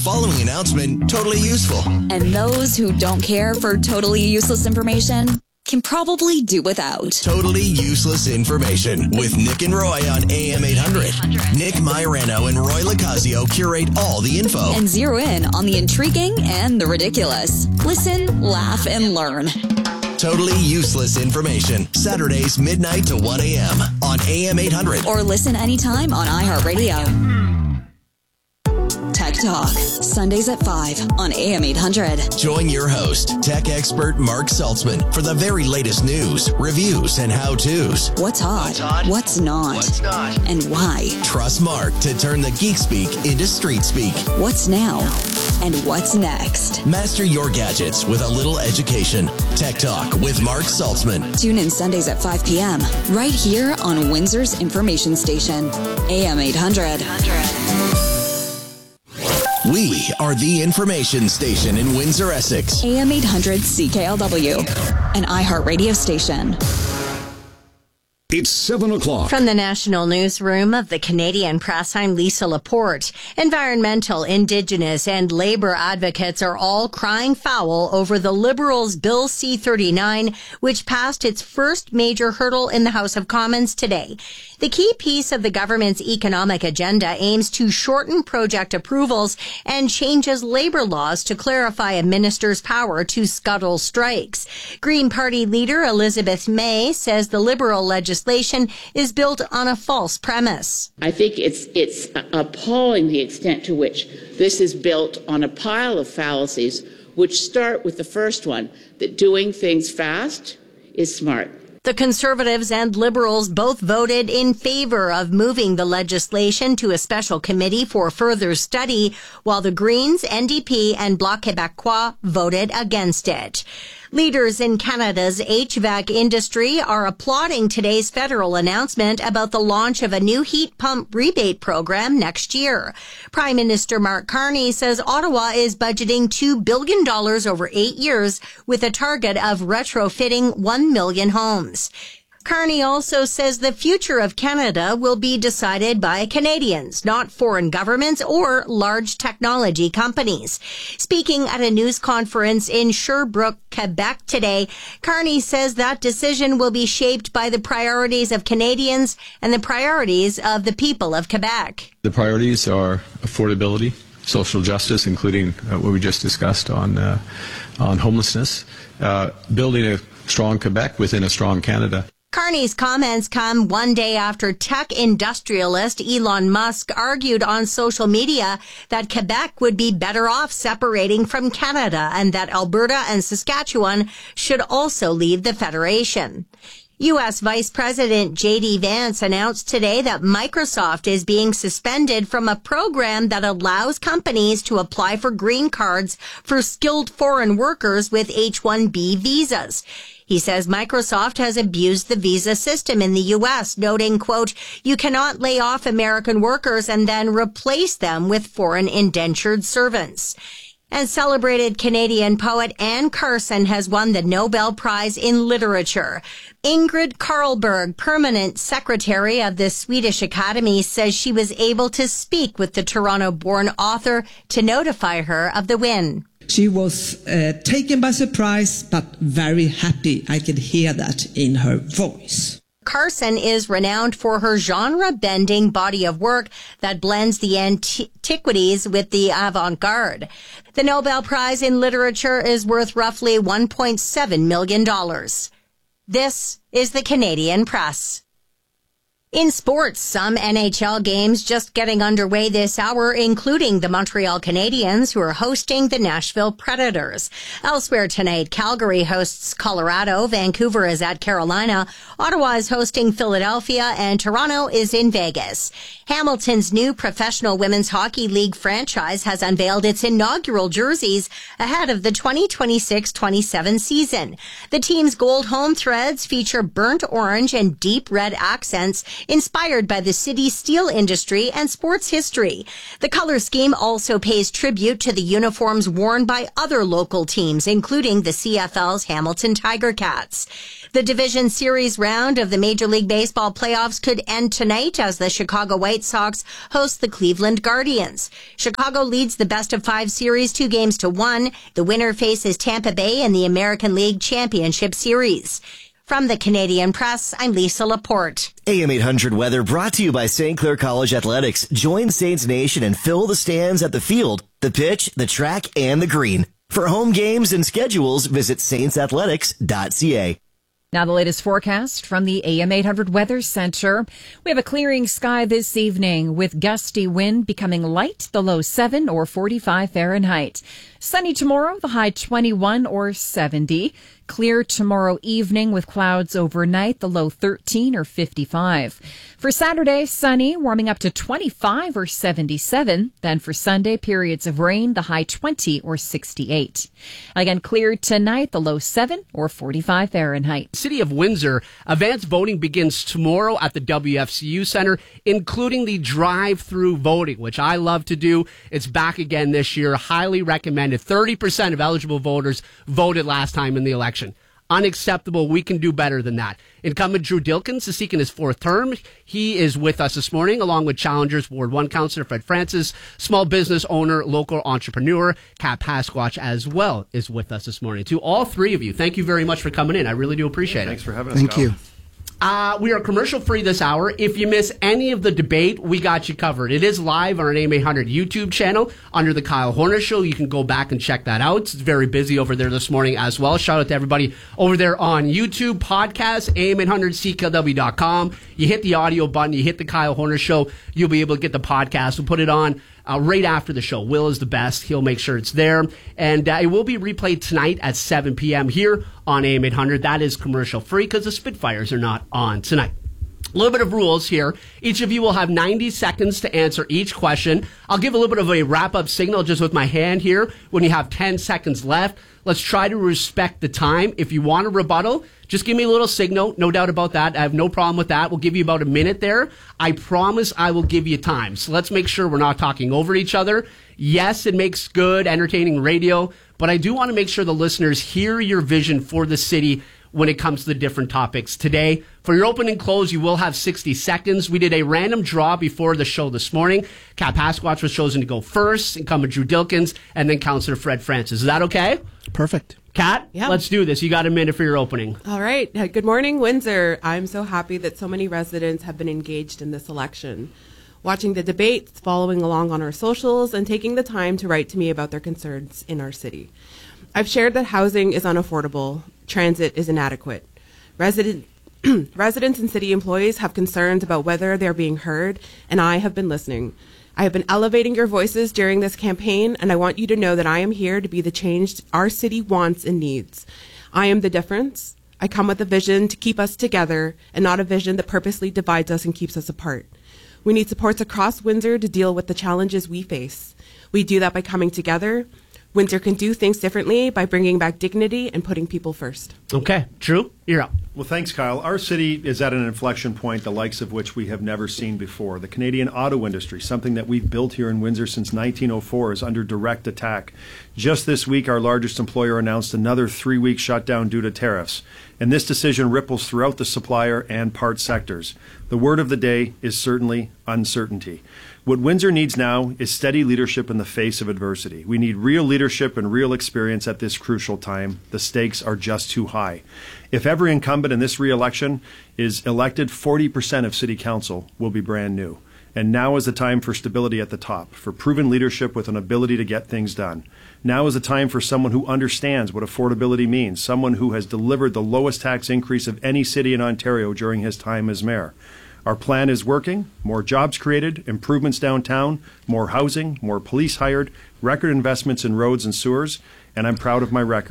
Following announcement, totally useful. And those who don't care for totally useless information can probably do without. Totally useless information with Nick and Roy on AM 800. Nick Mairano and Roy Locasio curate all the info. And zero in on the intriguing and the ridiculous. Listen, laugh, and learn. Totally useless information. Saturdays, midnight to 1 a.m. on AM 800. Or listen anytime on iHeartRadio. Tech Talk, Sundays at 5 on AM 800. Join your host, tech expert Mark Saltzman, for the very latest news, reviews, and how-tos. What's hot? What's not? And why? Trust Mark to turn the geek speak into street speak. What's now? And what's next? Master your gadgets with a little education. Tech Talk with Mark Saltzman. Tune in Sundays at 5 p.m. right here on Windsor's information station, AM 800. We are the information station in Windsor, Essex. AM 800 CKLW, an iHeartRadio station. It's 7 o'clock. From the National Newsroom of the Canadian Press, I'm Lisa Laporte. Environmental, Indigenous, and Labour advocates are all crying foul over the Liberals' Bill C-39, which passed its first major hurdle in the House of Commons today. The key piece of the government's economic agenda aims to shorten project approvals and changes labor laws to clarify a minister's power to scuttle strikes. Green Party leader Elizabeth May says the Liberal legislation is built on a false premise. I think it's appalling the extent to which this is built on a pile of fallacies, which start with the first one, that doing things fast is smart. The Conservatives and Liberals both voted in favor of moving the legislation to a special committee for further study, while the Greens, NDP, and Bloc Québécois voted against it. Leaders in Canada's HVAC industry are applauding today's federal announcement about the launch of a new heat pump rebate program next year. Prime Minister Mark Carney says Ottawa is budgeting $2 billion over 8 years with a target of retrofitting 1 million homes. Carney also says the future of Canada will be decided by Canadians, not foreign governments or large technology companies. Speaking at a news conference in Sherbrooke, Quebec today, Carney says that decision will be shaped by the priorities of Canadians and the priorities of the people of Quebec. The priorities are affordability, social justice, including what we just discussed on homelessness, building a strong Quebec within a strong Canada. Carney's comments come one day after tech industrialist Elon Musk argued on social media that Quebec would be better off separating from Canada and that Alberta and Saskatchewan should also leave the Federation. U.S. Vice President J.D. Vance announced today that Microsoft is being suspended from a program that allows companies to apply for green cards for skilled foreign workers with H-1B visas. He says Microsoft has abused the visa system in the U.S., noting, quote, "You cannot lay off American workers and then replace them with foreign indentured servants." And celebrated Canadian poet Anne Carson has won the Nobel Prize in Literature. Ingrid Carlberg, permanent secretary of the Swedish Academy, says she was able to speak with the Toronto-born author to notify her of the win. She was taken by surprise, but very happy. I could hear that in her voice. Carson is renowned for her genre-bending body of work that blends the antiquities with the avant-garde. The Nobel Prize in Literature is worth roughly $1.7 million. This is the Canadian Press. In sports, some NHL games just getting underway this hour, including the Montreal Canadiens, who are hosting the Nashville Predators. Elsewhere tonight, Calgary hosts Colorado, Vancouver is at Carolina, Ottawa is hosting Philadelphia, and Toronto is in Vegas. Hamilton's new Professional Women's Hockey League franchise has unveiled its inaugural jerseys ahead of the 2026-27 season. The team's gold home threads feature burnt orange and deep red accents inspired by the city's steel industry and sports history. The color scheme also pays tribute to the uniforms worn by other local teams, including the CFL's Hamilton Tiger Cats. The Division Series round of the Major League Baseball playoffs could end tonight as the Chicago White Sox host the Cleveland Guardians. Chicago leads the best-of-5 series 2-1. The winner faces Tampa Bay in the American League Championship Series. From the Canadian Press, I'm Lisa Laporte. AM 800 weather brought to you by St. Clair College Athletics. Join Saints Nation and fill the stands at the field, the pitch, the track, and the green. For home games and schedules, visit saintsathletics.ca. Now the latest forecast from the AM 800 Weather Center. We have a clearing sky this evening with gusty wind becoming light, the low 7 or 45 Fahrenheit. Sunny tomorrow, the high 21 or 70. Clear tomorrow evening with clouds overnight, the low 13 or 55. For Saturday, sunny, warming up to 25 or 77. Then for Sunday, periods of rain, the high 20 or 68. Again, clear tonight, the low 7 or 45 Fahrenheit. City of Windsor, advanced voting begins tomorrow at the WFCU Center, including the drive-through voting, which I love to do. It's back again this year. Highly recommended. 30% of eligible voters voted last time in the election. Unacceptable. We can do better than that. Incumbent Drew Dilkins is seeking his fourth term. He is with us this morning, along with challengers Ward 1 Councillor Fred Francis, small business owner, local entrepreneur, Kat Pasquatch as well is with us this morning. To all three of you, thank you very much for coming in. I really do appreciate it. Thanks for having us. Thank you. We are commercial free this hour. If you miss any of the debate, we got you covered. It is live on our AM 800 YouTube channel under the Kyle Horner Show. You can go back and check that out. It's very busy over there this morning as well. Shout out to everybody over there on YouTube, podcast, am800ckw.com. You hit the audio button, you hit the Kyle Horner Show, you'll be able to get the podcast. We'll put it on right after the show. Will is the best. He'll make sure it's there. And it will be replayed tonight at 7 p.m. here on AM 800. That is commercial free because the Spitfires are not on tonight. A little bit of rules here. Each of you will have 90 seconds to answer each question. I'll give a little bit of a wrap-up signal just with my hand here when you have 10 seconds left. Let's try to respect the time. If you want a rebuttal, just give me a little signal. No doubt about that. I have no problem with that. We'll give you about a minute there. I promise I will give you time. So let's make sure we're not talking over each other. Yes, it makes good, entertaining radio, but I do want to make sure the listeners hear your vision for the city when it comes to the different topics. Today, for your open and close, you will have 60 seconds. We did a random draw before the show this morning. Kat Pasquatch was chosen to go first, incumbent Drew Dilkins, and then Councillor Fred Francis. Is that okay? Perfect. Kat, let's do this. You got a minute for your opening. All right. Good morning, Windsor. I'm so happy that so many residents have been engaged in this election, watching the debates, following along on our socials, and taking the time to write to me about their concerns in our city. I've shared that housing is unaffordable, transit is inadequate. Residents and city employees have concerns about whether they're being heard, and I have been listening. I have been elevating your voices during this campaign, and I want you to know that I am here to be the change our city wants and needs. I am the difference. I come with a vision to keep us together and not a vision that purposely divides us and keeps us apart. We need supports across Windsor to deal with the challenges we face. We do that by coming together. Windsor can do things differently by bringing back dignity and putting people first. Okay. Drew, you're up. Well, thanks, Kyle. Our city is at an inflection point, the likes of which we have never seen before. The Canadian auto industry, something that we've built here in Windsor since 1904, is under direct attack. Just this week, our largest employer announced another 3-week shutdown due to tariffs. And this decision ripples throughout the supplier and parts sectors. The word of the day is certainly uncertainty. What Windsor needs now is steady leadership in the face of adversity. We need real leadership and real experience at this crucial time. The stakes are just too high. If every incumbent in this re-election is elected, 40% of city council will be brand new. And now is the time for stability at the top, for proven leadership with an ability to get things done. Now is the time for someone who understands what affordability means, someone who has delivered the lowest tax increase of any city in Ontario during his time as mayor. Our plan is working. More jobs created, improvements downtown, more housing, more police hired, record investments in roads and sewers, and I'm proud of my record.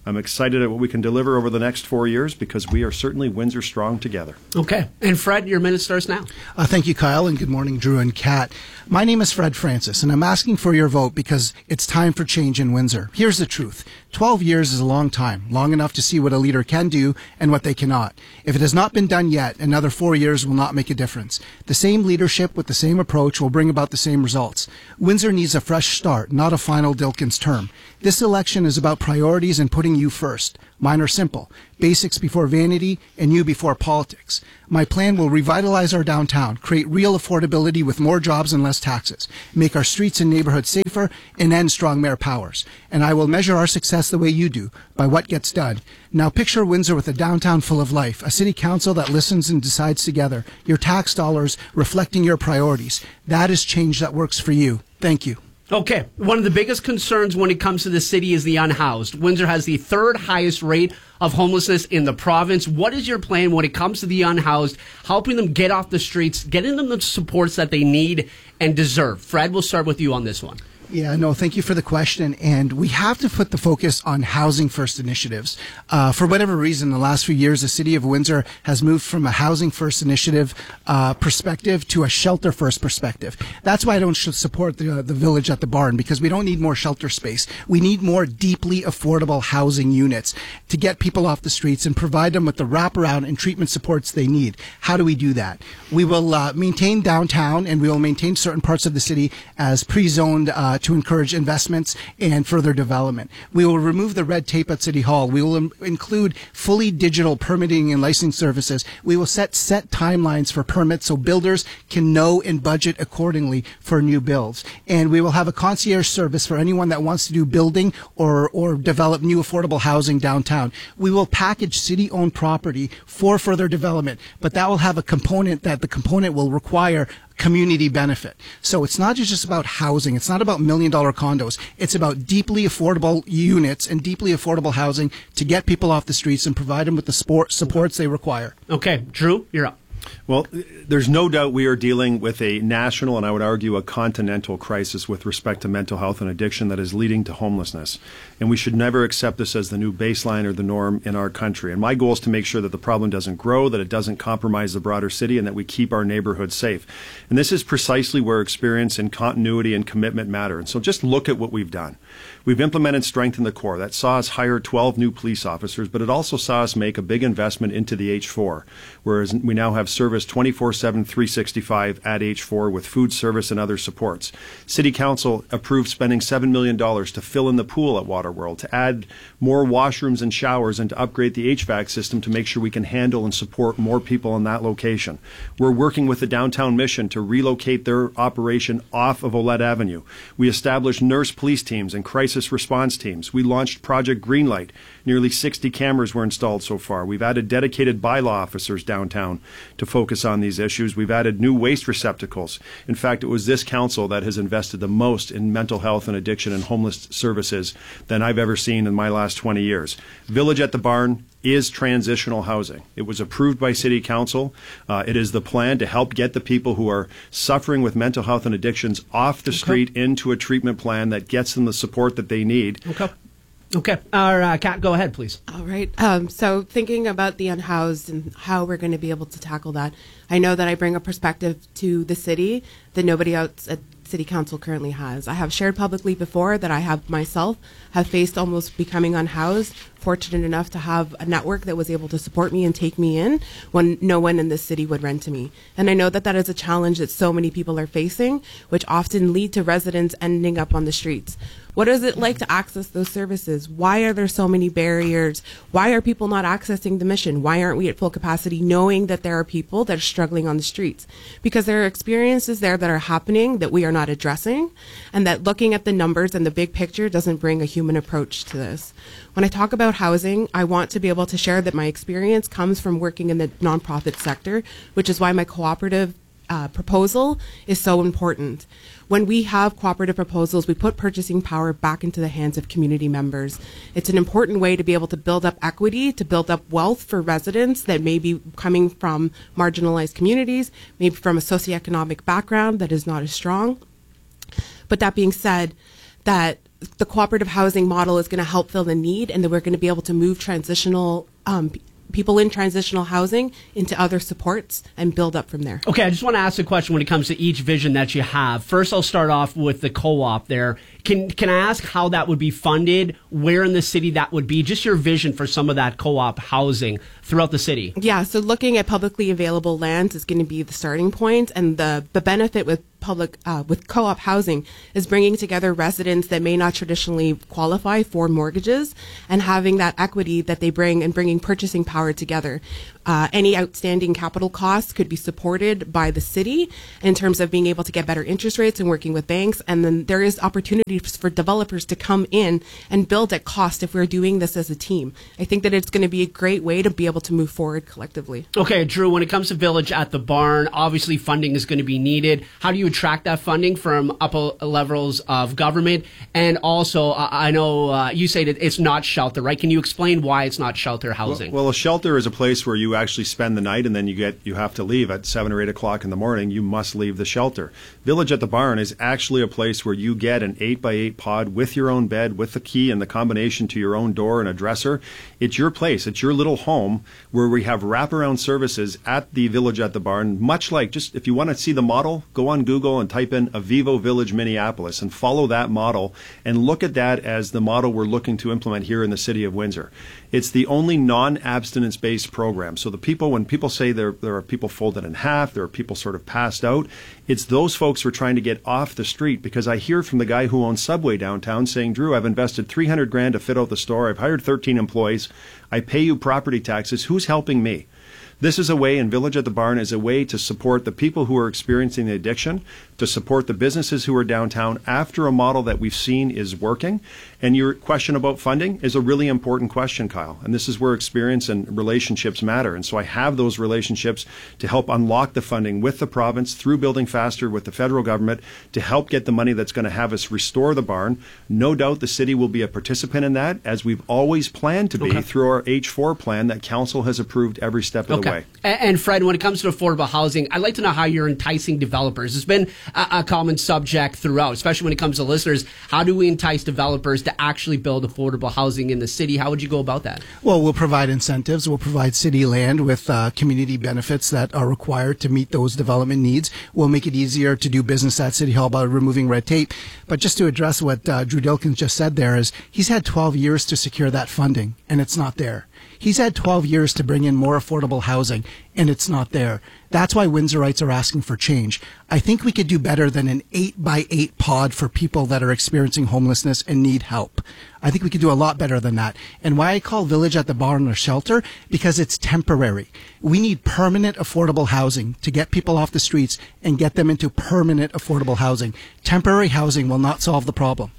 I'm excited at what we can deliver over the next 4 years because we are certainly Windsor strong together. Okay. And Fred, your minute starts now. Thank you, Kyle, and good morning, Drew and Kat. My name is Fred Francis, and I'm asking for your vote because it's time for change in Windsor. Here's the truth. 12 years is a long time, long enough to see what a leader can do and what they cannot. If it has not been done yet, another 4 years will not make a difference. The same leadership with the same approach will bring about the same results. Windsor needs a fresh start, not a final Dilkins term. This election is about priorities and putting you first. Mine are simple. Basics before vanity and you before politics. My plan will revitalize our downtown, create real affordability with more jobs and less taxes, make our streets and neighborhoods safer, and end strong mayor powers. And I will measure our success the way you do, by what gets done. Now picture Windsor with a downtown full of life, a city council that listens and decides together, your tax dollars reflecting your priorities. That is change that works for you. Thank you. Okay. One of the biggest concerns when it comes to the city is the unhoused. Windsor has the third highest rate of homelessness in the province. What is your plan when it comes to the unhoused, helping them get off the streets, getting them the supports that they need and deserve? Fred, we'll start with you on this one. Yeah, no, thank you for the question. And we have to put the focus on housing first initiatives. For whatever reason, the last few years, the city of Windsor has moved from a housing first initiative perspective to a shelter first perspective. That's why I don't support the village at the barn, because we don't need more shelter space. We need more deeply affordable housing units to get people off the streets and provide them with the wraparound and treatment supports they need. How do we do that? We will maintain downtown, and we will maintain certain parts of the city as pre-zoned to encourage investments and further development. We will remove the red tape at City Hall. We will include fully digital permitting and licensing services. We will set timelines for permits so builders can know and budget accordingly for new builds. And we will have a concierge service for anyone that wants to do building or develop new affordable housing downtown. We will package city-owned property for further development, but that will have a component that the component will require community benefit. So it's not just about housing. It's not about $1 million condos. It's about deeply affordable units and deeply affordable housing to get people off the streets and provide them with the supports they require. Okay, Drew, you're up. Well, there's no doubt we are dealing with a national and I would argue a continental crisis with respect to mental health and addiction that is leading to homelessness. And we should never accept this as the new baseline or the norm in our country. And my goal is to make sure that the problem doesn't grow, that it doesn't compromise the broader city, and that we keep our neighborhoods safe. And this is precisely where experience and continuity and commitment matter. And so just look at what we've done. We've implemented Strengthen the Core. That saw us hire 12 new police officers, but it also saw us make a big investment into the H4, whereas we now have service 24/7, 365 at H4 with food service and other supports. City Council approved spending $7 million to fill in the pool at Waterworld, to add more washrooms and showers, and to upgrade the HVAC system to make sure we can handle and support more people in that location. We're working with the Downtown Mission to relocate their operation off of Olette Avenue. We established nurse police teams and crisis response teams. We launched Project Greenlight. Nearly 60 cameras were installed so far. We've added dedicated bylaw officers downtown to focus on these issues. We've added new waste receptacles. In fact, it was this council that has invested the most in mental health and addiction and homeless services than I've ever seen in my last 20 years. Village at the Barn is transitional housing. It was approved by City Council. It is the plan to help get the people who are suffering with mental health and addictions off the street into a treatment plan that gets them the support that they need. Okay. Kat, go ahead, please. All right. So thinking about the unhoused and how we're going to be able to tackle that, I know that I bring a perspective to the city that nobody else at City Council currently has. I have shared publicly before that I have myself have faced almost becoming unhoused, fortunate enough to have a network that was able to support me and take me in when no one in this city would rent to me. And I know that that is a challenge that so many people are facing, which often lead to residents ending up on the streets. What is it like to access those services? Why are there so many barriers? Why are people not accessing the mission? Why aren't we at full capacity knowing that there are people that are struggling on the streets? Because there are experiences there that are happening that we are not addressing, and that looking at the numbers and the big picture doesn't bring a human approach to this. When I talk about housing, I want to be able to share that my experience comes from working in the nonprofit sector, which is why my cooperative proposal is so important. When we have cooperative proposals, we put purchasing power back into the hands of community members. It's an important way to be able to build up equity, to build up wealth for residents that may be coming from marginalized communities, maybe from a socioeconomic background that is not as strong. But that being said, that the cooperative housing model is going to help fill the need, and that we're going to be able to move people in transitional housing into other supports and build up from there. Okay, I just want to ask a question when it comes to each vision that you have. First, I'll start off with the co-op there. Can I ask how that would be funded, where in the city that would be, just your vision for some of that co-op housing throughout the city? Yeah, so looking at publicly available lands is going to be the starting point, and the benefit with with co-op housing is bringing together residents that may not traditionally qualify for mortgages and having that equity that they bring and bringing purchasing power together. Any outstanding capital costs could be supported by the city in terms of being able to get better interest rates and working with banks. And then there is opportunities for developers to come in and build at cost if we're doing this as a team. I think that it's going to be a great way to be able to move forward collectively. Okay, Drew, when it comes to Village at the Barn, obviously funding is going to be needed. How do you attract that funding from upper levels of government? And also, I know you say that it's not shelter, right? Can you explain why it's not shelter housing? Well, a shelter is a place where you actually spend the night and then you have to leave at 7 or 8 o'clock in the morning. You must leave the shelter. Village at the Barn is actually a place where you get an 8x8 pod with your own bed, with the key and the combination to your own door and a dresser. It's your place. It's your little home where we have wraparound services at the Village at the Barn, much like, just if you want to see the model, go on Google and type in Avivo Village Minneapolis and follow that model and look at that as the model we're looking to implement here in the city of Windsor. It's the only non-abstinence-based program. So when people say there are people folded in half, there are people sort of passed out, it's those folks we're trying to get off the street, because I hear from the guy who owns Subway downtown saying, Drew, I've invested $300,000 to fit out the store. I've hired 13 employees. I pay you property taxes. Who's helping me? This is a way, and Village at the Barn is a way to support the people who are experiencing the addiction, to support the businesses who are downtown after a model that we've seen is working. And your question about funding is a really important question, Kyle. And this is where experience and relationships matter. And so I have those relationships to help unlock the funding with the province through Building Faster with the federal government to help get the money that's going to have us restore the barn. No doubt the city will be a participant in that, as we've always planned to be through our H4 plan that council has approved every step of the way. And Fred, when it comes to affordable housing, I'd like to know how you're enticing developers. It's been a common subject throughout, especially when it comes to listeners. How do we entice developers to actually build affordable housing in the city? How would you go about that? Well, we'll provide incentives. We'll provide city land with community benefits that are required to meet those development needs. We'll make it easier to do business at City Hall by removing red tape. But just to address what Drew Dilkins just said there is, he's had 12 years to secure that funding, and it's not there. He's had 12 years to bring in more affordable housing, and it's not there. That's why Windsorites are asking for change. I think we could do better than an 8x8 pod for people that are experiencing homelessness and need help. I think we could do a lot better than that. And why I call Village at the Barn a shelter? Because it's temporary. We need permanent affordable housing to get people off the streets and get them into permanent affordable housing. Temporary housing will not solve the problem.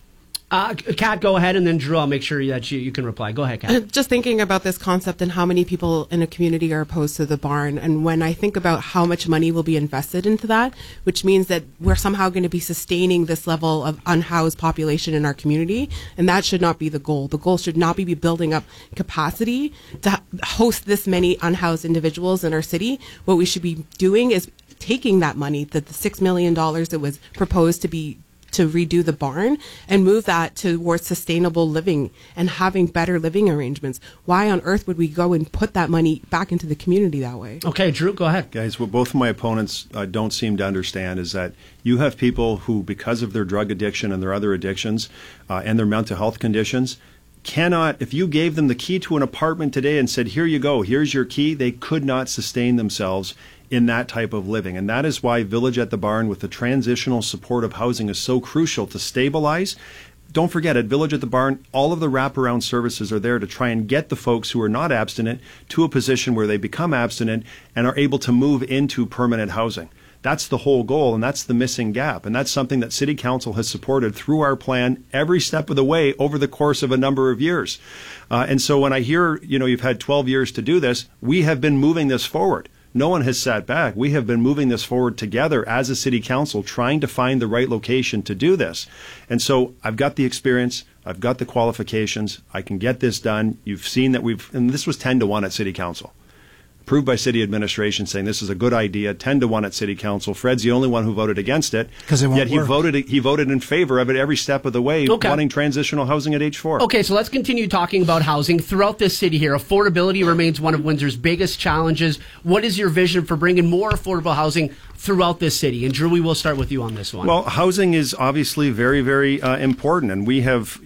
Kat, go ahead, and then Drew, I'll make sure that you can reply. Go ahead, Kat. Just thinking about this concept and how many people in a community are opposed to the barn, and when I think about how much money will be invested into that, which means that we're somehow going to be sustaining this level of unhoused population in our community, and that should not be the goal. The goal should not be building up capacity to host this many unhoused individuals in our city. What we should be doing is taking that money, the $6 million that was proposed to redo the barn, and move that towards sustainable living and having better living arrangements. Why on earth would we go and put that money back into the community that way? Okay, Drew, go ahead. Guys, what both of my opponents don't seem to understand is that you have people who, because of their drug addiction and their other addictions and their mental health conditions, cannot, if you gave them the key to an apartment today and said, here you go, here's your key, they could not sustain themselves in that type of living. And that is why Village at the Barn with the transitional supportive housing is so crucial to stabilize. Don't forget, at Village at the Barn, all of the wraparound services are there to try and get the folks who are not abstinent to a position where they become abstinent and are able to move into permanent housing. That's the whole goal, and that's the missing gap. And that's something that City Council has supported through our plan every step of the way over the course of a number of years. And so when I hear, you've had 12 years to do this, we have been moving this forward. No one has sat back. We have been moving this forward together as a city council, trying to find the right location to do this. And so I've got the experience. I've got the qualifications. I can get this done. You've seen that and this was 10-1 at city council. approved by city administration, saying this is a good idea, 10-1 at city council. Fred's the only one who voted against it. Because it won't Yet work. he voted in favor of it every step of the way, wanting transitional housing at H4. Okay, so let's continue talking about housing throughout this city here. Affordability remains one of Windsor's biggest challenges. What is your vision for bringing more affordable housing throughout this city? And Drew, we will start with you on this one. Well, housing is obviously very, very important, and we have,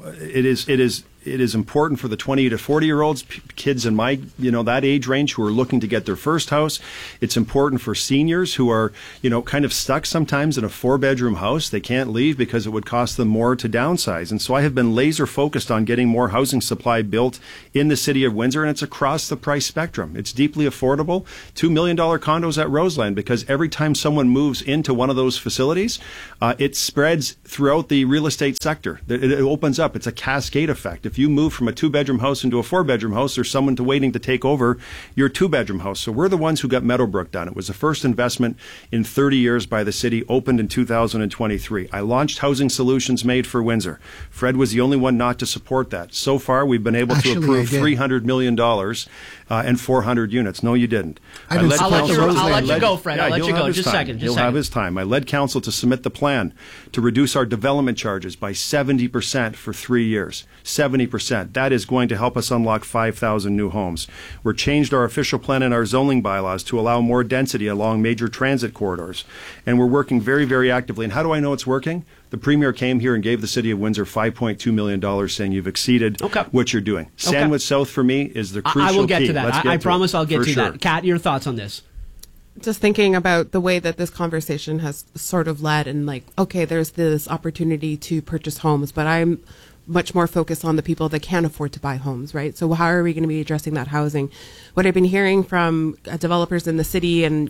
it is important for the 20 to 40-year-olds, kids in my, that age range who are looking to get their first house. It's important for seniors who are, kind of stuck sometimes in a 4-bedroom house. They can't leave because it would cost them more to downsize. And so I have been laser focused on getting more housing supply built in the city of Windsor, and it's across the price spectrum. It's deeply affordable. $2 million condos at Roseland, because every time someone moves into one of those facilities, it spreads throughout the real estate sector. It opens up. It's a cascade effect. If you move from a 2-bedroom house into a 4-bedroom house, there's someone waiting to take over your 2-bedroom house. So we're the ones who got Meadowbrook done. It was the first investment in 30 years by the city, opened in 2023. I launched Housing Solutions Made for Windsor. Fred was the only one not to support that. So far, we've been able to approve $300 million and 400 units. No, you didn't. I'll let you go, Fred. I'll let you go. Just a second. He'll have his time. I led council to submit the plan to reduce our development charges by 70% for 3 years. 70%. That is going to help us unlock 5,000 new homes. We're changed our official plan and our zoning bylaws to allow more density along major transit corridors. And we're working very, very actively. And how do I know it's working? The Premier came here and gave the City of Windsor $5.2 million, saying you've exceeded what you're doing. Sandwich South, for me, is the crucial key. I will get to that. I promise I'll get to sure. that. Kat, your thoughts on this? Just thinking about the way that this conversation has sort of led, and okay, there's this opportunity to purchase homes, but I'm much more focused on the people that can't afford to buy homes, right? So how are we going to be addressing that housing? What I've been hearing from developers in the city and,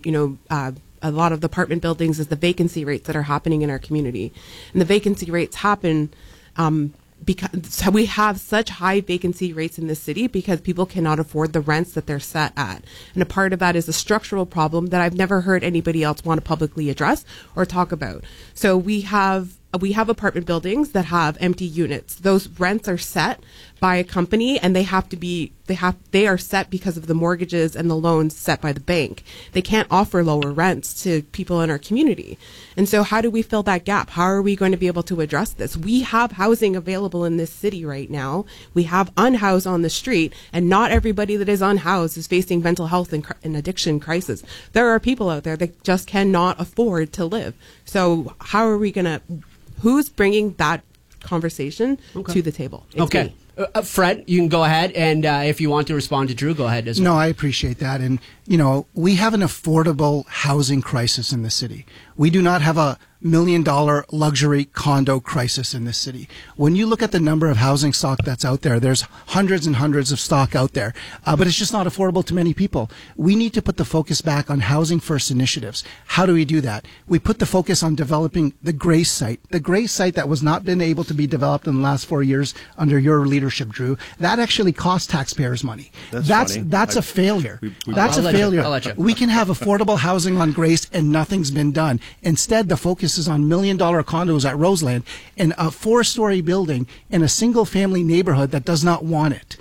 a lot of the apartment buildings is the vacancy rates that are happening in our community. And the vacancy rates happen because we have such high vacancy rates in this city because people cannot afford the rents that they're set at. And a part of that is a structural problem that I've never heard anybody else want to publicly address or talk about. So we have apartment buildings that have empty units. Those rents are set by a company, and they are set because of the mortgages and the loans set by the bank. They can't offer lower rents to people in our community. And so how do we fill that gap? How are we going to be able to address this? We have housing available in this city right now. We have unhoused on the street, and not everybody that is unhoused is facing mental health and addiction crisis. There are people out there that just cannot afford to live. So how are we going to... Who's bringing that conversation to the table? It's me. Fred, you can go ahead, and if you want to respond to Drew, go ahead as well. No, I appreciate that. And, we have an affordable housing crisis in the city. We do not have a $1 million luxury condo crisis in this city. When you look at the number of housing stock that's out there, there's hundreds and hundreds of stock out there, but it's just not affordable to many people. We need to put the focus back on housing first initiatives. How do we do that? We put the focus on developing the Grace site. The Grace site that was not been able to be developed in the last 4 years under your leadership, Drew, that actually cost taxpayers money. That's a failure. That's a failure. We can have affordable housing on Grace and nothing's been done. Instead, the focus is on $1 million condos at Roseland and a 4-story building in a single-family neighborhood that does not want it.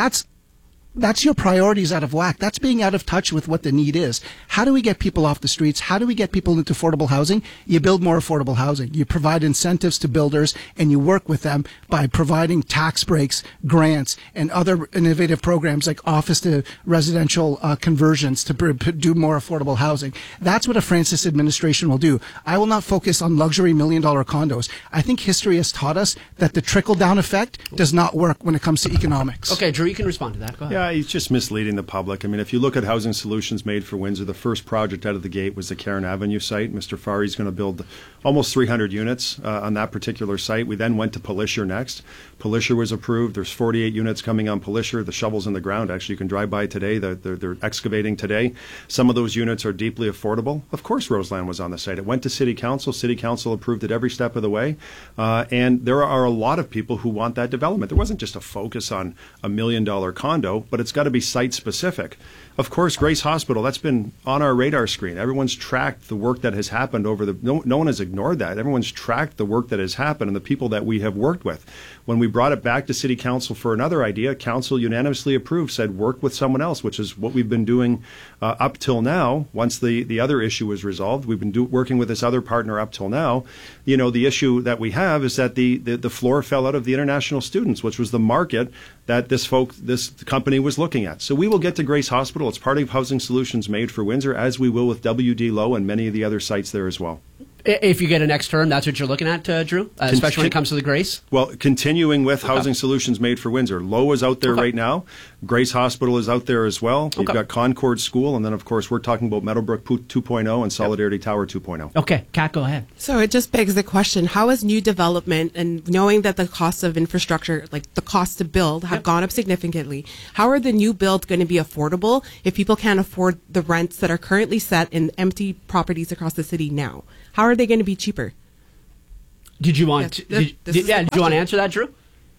That's your priorities out of whack. That's being out of touch with what the need is. How do we get people off the streets? How do we get people into affordable housing? You build more affordable housing. You provide incentives to builders, and you work with them by providing tax breaks, grants, and other innovative programs like office to residential conversions to do more affordable housing. That's what a Francis administration will do. I will not focus on luxury $1 million condos. I think history has taught us that the trickle-down effect does not work when it comes to economics. Okay, Drew, you can respond to that. Go ahead. Yeah, he's just misleading the public. I mean, if you look at Housing Solutions Made for Windsor, the first project out of the gate was the Karen Avenue site. Mr. Fari's going to build almost 300 units on that particular site. We then went to Pallisher next. Pallisher was approved. There's 48 units coming on Pallisher. The shovel's in the ground. Actually, you can drive by today. They're excavating today. Some of those units are deeply affordable. Of course, Roseland was on the site. It went to City Council. City Council approved it every step of the way. And there are a lot of people who want that development. There wasn't just a focus on $1 million condo, but it's got to be site-specific. Of course, Grace Hospital, that's been on our radar screen. Everyone's tracked the work that has happened no one has ignored that. Everyone's tracked the work that has happened and the people that we have worked with. When we brought it back to City Council for another idea, Council unanimously approved, said work with someone else, which is what we've been doing up till now. Once the other issue was resolved, we've been working with this other partner up till now. You know, the issue that we have is that the floor fell out of the international students, which was the market that this company was looking at. So we will get to Grace Hospital. It's part of Housing Solutions Made for Windsor, as we will with WD Low and many of the other sites there as well. If you get a next term, that's what you're looking at, Drew, especially when it comes to the Grace? Well, continuing with Housing Solutions Made for Windsor. Low is out there right now. Grace Hospital is out there as well. You've got Concord School, and then, of course, we're talking about Meadowbrook 2.0 and Solidarity Tower 2.0. Okay, Kat, go ahead. So it just begs the question, how is new development, and knowing that the costs of infrastructure, like the cost to build, have gone up significantly, how are the new builds going to be affordable if people can't afford the rents that are currently set in empty properties across the city now? How are they going to be cheaper? Did you want to answer that, Drew?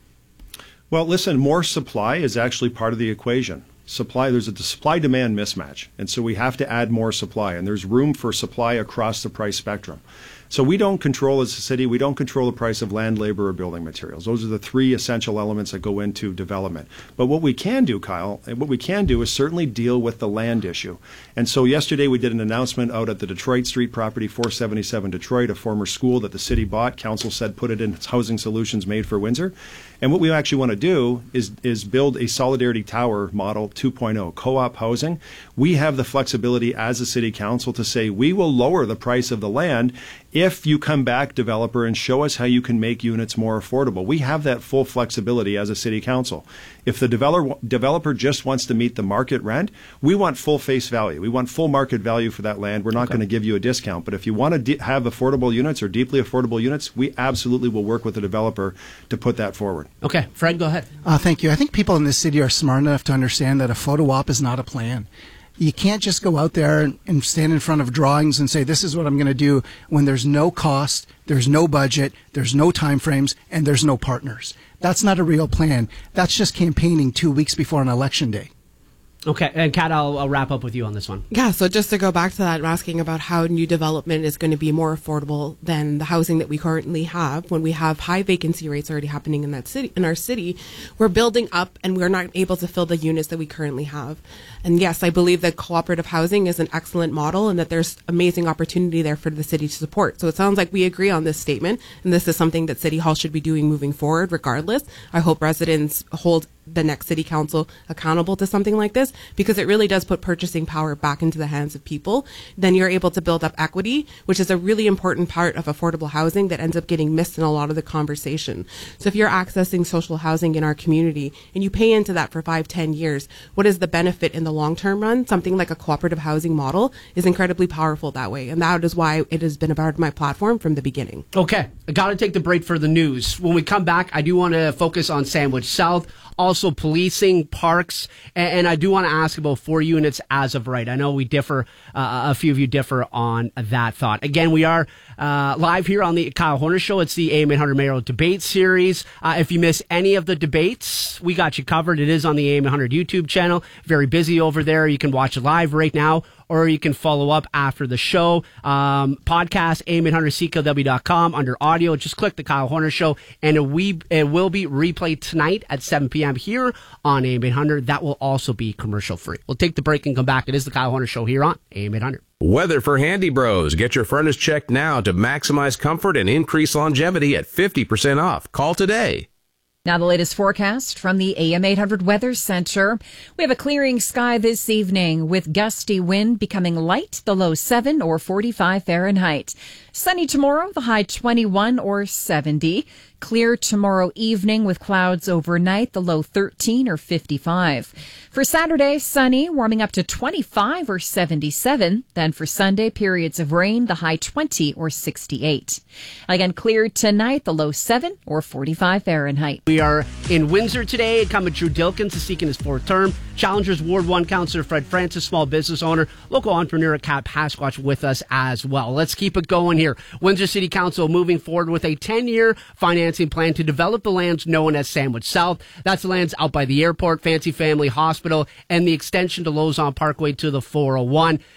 Well, listen, more supply is actually part of the equation. There's a supply-demand mismatch, and so we have to add more supply, and there's room for supply across the price spectrum. So we don't control, as a city, we don't control the price of land, labor, or building materials. Those are the three essential elements that go into development. But what we can do, Kyle, is certainly deal with the land issue. And so yesterday we did an announcement out at the Detroit Street property, 477 Detroit, a former school that the city bought. Council said put it in Housing Solutions Made for Windsor. And what we actually want to do is build a Solidarity Tower model 2.0, co-op housing. We have the flexibility as a city council to say we will lower the price of the land if you come back, developer, and show us how you can make units more affordable. We have that full flexibility as a city council. If the developer just wants to meet the market rent, we want full face value. We want full market value for that land. We're not going to give you a discount. But if you want to have affordable units or deeply affordable units, we absolutely will work with the developer to put that forward. Okay, Fred, go ahead. Thank you. I think people in this city are smart enough to understand that a photo op is not a plan. You can't just go out there and stand in front of drawings and say, this is what I'm going to do, when there's no cost, there's no budget, there's no time frames, and there's no partners. That's not a real plan. That's just campaigning 2 weeks before an election day. Okay, and Kat, I'll wrap up with you on this one. Yeah, so just to go back to that, I'm asking about how new development is going to be more affordable than the housing that we currently have. When we have high vacancy rates already happening in our city, we're building up and we're not able to fill the units that we currently have. And yes, I believe that cooperative housing is an excellent model and that there's amazing opportunity there for the city to support. So it sounds like we agree on this statement, and this is something that City Hall should be doing moving forward regardless. I hope residents hold the next city council accountable to something like this, because it really does put purchasing power back into the hands of people. Then you're able to build up equity, which is a really important part of affordable housing that ends up getting missed in a lot of the conversation. So if you're accessing social housing in our community and you pay into that for 5-10 years, what is the benefit in the long-term run? Something like a cooperative housing model is incredibly powerful that way, and that is why it has been a part of my platform from the beginning. Okay, I got to take the break for the news. When we come back, I do want to focus on Sandwich South, also policing, parks, and I do want to ask about 4 units as of right. I know we differ, a few of you differ on that thought. Again, we are live here on the Kyle Horner Show. It's the AM 800 Mayoral Debate Series. If you miss any of the debates, we got you covered. It is on the AM 800 YouTube channel. Very busy over there. You can watch it live right now, or you can follow up after the show. Podcast, AM800CKW.com, under audio. Just click the Kyle Horner Show, and it will be replayed tonight at 7 p.m. here on AM800. That will also be commercial free. We'll take the break and come back. It is the Kyle Horner Show here on AM800. Weather for Handy Bros. Get your furnace checked now to maximize comfort and increase longevity at 50% off. Call today. Now the latest forecast from the AM 800 Weather Center. We have a clearing sky this evening with gusty wind becoming light, the low 7 or 45 Fahrenheit. Sunny tomorrow, the high 21 or 70. Clear tomorrow evening with clouds overnight, the low 13 or 55. For Saturday, sunny, warming up to 25 or 77. Then for Sunday, periods of rain, the high 20 or 68. Again, clear tonight, the low 7 or 45 Fahrenheit. We are in Windsor today. Incumbent Drew Dilkens is seeking his 4th term. Challengers Ward 1 Councillor Fred Francis, small business owner, local entrepreneur Kat Pasquatch with us as well. Let's keep it going here. Windsor City Council moving forward with a 10-year financing plan to develop the lands known as Sandwich South. That's the lands out by the airport, Fancy Family Hospital, and the extension to Lozon Parkway to the 401.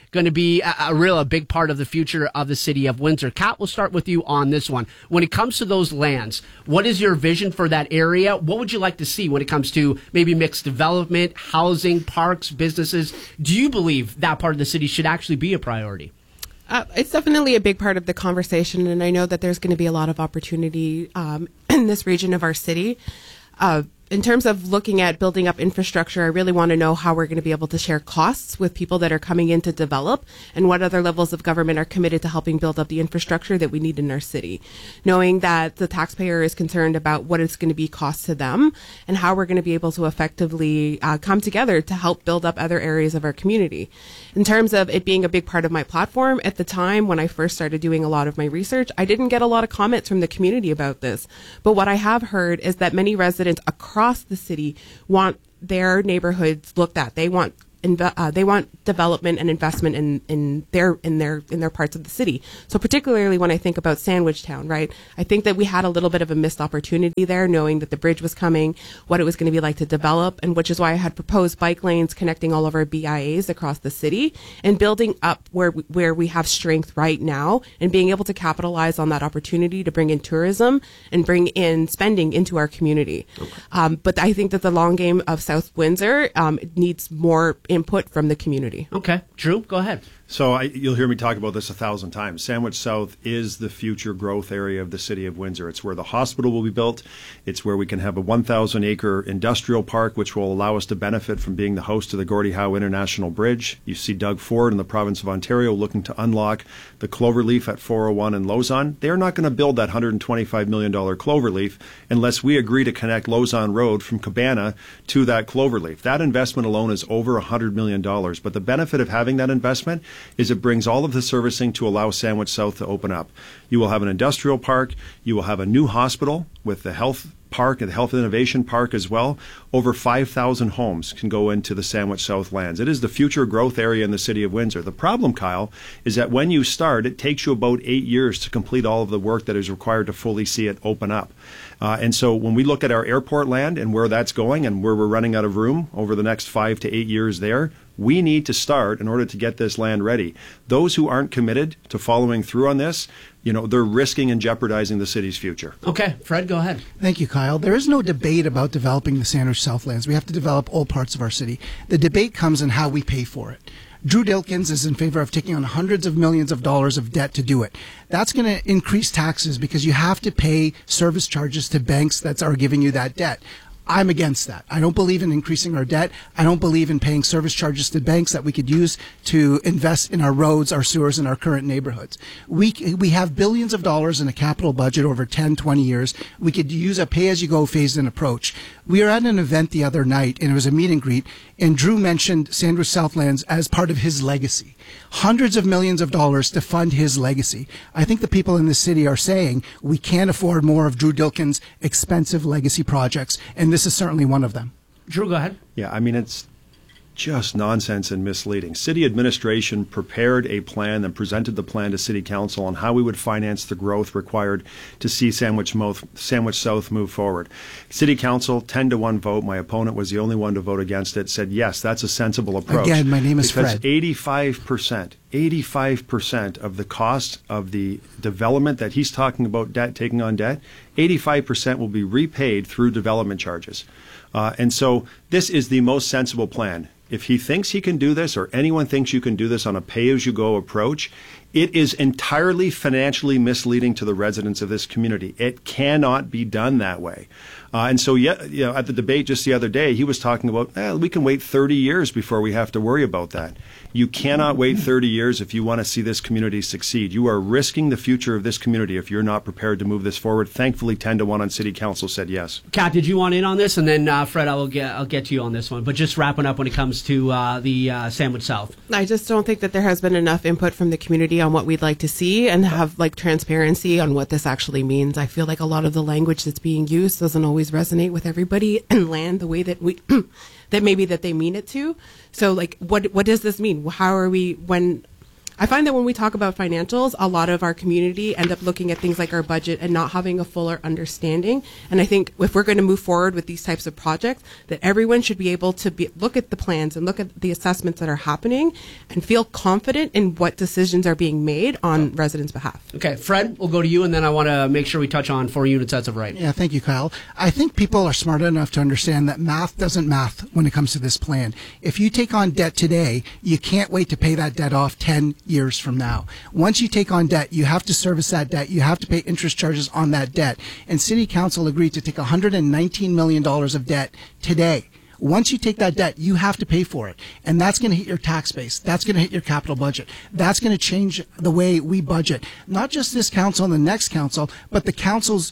going to be a big part of the future of the city of Windsor. Kat, we'll start with you on this one. When it comes to those lands, what is your vision for that area? What would you like to see when it comes to maybe mixed development, housing, parks, businesses? Do you believe that part of the city should actually be a priority? It's definitely a big part of the conversation, and I know that there's going to be a lot of opportunity in this region of our city. In terms of looking at building up infrastructure, I really want to know how we're going to be able to share costs with people that are coming in to develop, and what other levels of government are committed to helping build up the infrastructure that we need in our city. Knowing that the taxpayer is concerned about what it's going to be cost to them, and how we're going to be able to effectively come together to help build up other areas of our community. In terms of it being a big part of my platform, at the time when I first started doing a lot of my research, I didn't get a lot of comments from the community about this. But what I have heard is that many residents across the city want their neighborhoods looked at. They want development and investment in their parts of the city. So particularly when I think about Sandwich Town, right? I think that we had a little bit of a missed opportunity there, knowing that the bridge was coming, what it was going to be like to develop, and which is why I had proposed bike lanes connecting all of our BIAs across the city and building up where we have strength right now, and being able to capitalize on that opportunity to bring in tourism and bring in spending into our community. Okay. But I think that the long game of South Windsor needs more input from the community. Okay. Drew, go ahead. So you'll hear me talk about this 1,000 times. Sandwich South is the future growth area of the city of Windsor. It's where the hospital will be built. It's where we can have a 1,000-acre industrial park, which will allow us to benefit from being the host of the Gordie Howe International Bridge. You see Doug Ford in the province of Ontario looking to unlock the Cloverleaf at 401 in Lausanne. They're not going to build that $125 million Cloverleaf unless we agree to connect Lausanne Road from Cabana to that Cloverleaf. That investment alone is over $100 million. But the benefit of having that investment is it brings all of the servicing to allow Sandwich South to open up. You will have an industrial park. You will have a new hospital with the health park and the Health Innovation Park as well. Over 5,000 homes can go into the Sandwich South lands. It is the future growth area in the city of Windsor. The problem, Kyle, is that when you start, it takes you about 8 years to complete all of the work that is required to fully see it open up. And so when we look at our airport land and where that's going and where we're running out of room over the next 5 to 8 years there, we need to start in order to get this land ready. Those who aren't committed to following through on this, they're risking and jeopardizing the city's future. Okay, Fred, go ahead. Thank you, Kyle. There is no debate about developing the Sandwich Southlands. We have to develop all parts of our city. The debate comes in how we pay for it. Drew Dilkins is in favor of taking on hundreds of millions of dollars of debt to do it. That's going to increase taxes because you have to pay service charges to banks that are giving you that debt. I'm against that. I don't believe in increasing our debt. I don't believe in paying service charges to banks that we could use to invest in our roads, our sewers, and our current neighborhoods. We have billions of dollars in a capital budget over 10, 20 years. We could use a pay-as-you-go phased-in approach. We were at an event the other night, and it was a meet and greet, and Drew mentioned Sandwich Southlands as part of his legacy. Hundreds of millions of dollars to fund his legacy. I think the people in the city are saying we can't afford more of Drew Dilkins' expensive legacy projects, and this is certainly one of them. Drew, go ahead. Yeah, it's just nonsense and misleading. City administration prepared a plan and presented the plan to City Council on how we would finance the growth required to see Sandwich South move forward. City Council, 10-1 vote. My opponent was the only one to vote against it, said, yes, that's a sensible approach. Again, my name is Fred. Because 85% of the cost of the development that he's talking about taking on debt, 85% will be repaid through development charges. And so this is the most sensible plan. If he thinks he can do this, or anyone thinks you can do this on a pay-as-you-go approach, it is entirely financially misleading to the residents of this community. It cannot be done that way. And so, at the debate just the other day, he was talking about, we can wait 30 years before we have to worry about that. You cannot wait 30 years if you want to see this community succeed. You are risking the future of this community if you're not prepared to move this forward. Thankfully, 10-1 on City Council said yes. Kat, did you want in on this? And then, Fred, I'll get to you on this one. But just wrapping up when it comes to the Sandwich South. I just don't think that there has been enough input from the community on what we'd like to see and have transparency on what this actually means. I feel like a lot of the language that's being used doesn't always resonate with everybody and land the way that we that maybe that they mean it to. So what does this mean? How are we when I find that when we talk about financials, a lot of our community end up looking at things like our budget and not having a fuller understanding. And I think if we're going to move forward with these types of projects, that everyone should be able to look at the plans and look at the assessments that are happening and feel confident in what decisions are being made on residents' behalf. Okay, Fred, we'll go to you, and then I want to make sure we touch on 4 units as of right. Yeah, thank you, Kyle. I think people are smart enough to understand that math doesn't math when it comes to this plan. If you take on debt today, you can't wait to pay that debt off 10 years from now. Once you take on debt, you have to service that debt. You have to pay interest charges on that debt. And City Council agreed to take $119 million of debt today. Once you take that debt, you have to pay for it. And that's going to hit your tax base. That's going to hit your capital budget. That's going to change the way we budget. Not just this council and the next council, but the councils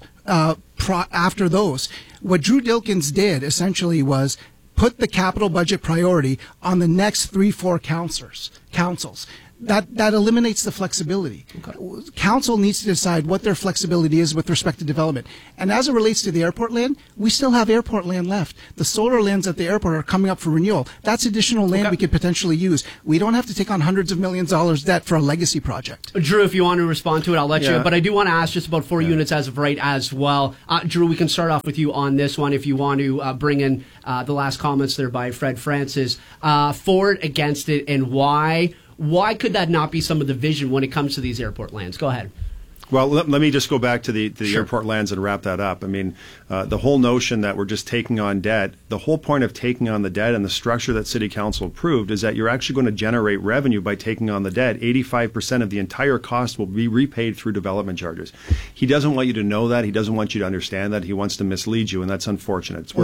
after those. What Drew Dilkens did essentially was put the capital budget priority on the next 3-4 councils. That eliminates the flexibility. Okay. Council needs to decide what their flexibility is with respect to development. And as it relates to the airport land, we still have airport land left. The solar lands at the airport are coming up for renewal. That's additional land we could potentially use. We don't have to take on hundreds of millions of dollars debt for a legacy project. Drew, if you want to respond to it, I'll let you. But I do want to ask just about 4 units as of right as well. Drew, we can start off with you on this one if you want to bring in the last comments there by Fred Francis. For it, against it, and why? Why could that not be some of the vision when it comes to these airport lands? Go ahead. Well, let me just go back to the airport lands and wrap that up. I mean, the whole notion that we're just taking on debt, the whole point of taking on the debt and the structure that City Council approved is that you're actually going to generate revenue by taking on the debt. 85% of the entire cost will be repaid through development charges. He doesn't want you to know that. He doesn't want you to understand that. He wants to mislead you, and that's unfortunate. It's